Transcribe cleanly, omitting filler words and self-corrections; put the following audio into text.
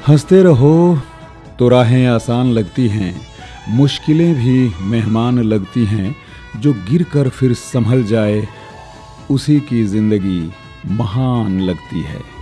हंसते रहो तो राहें आसान लगती हैं, मुश्किलें भी मेहमान लगती हैं। जो गिर कर फिर संभल जाए, उसी की जिंदगी महान लगती है।